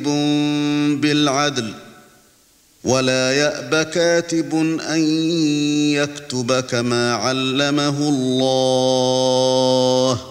بالعدل ولا يأب كاتب أن يكتب كما علمه الله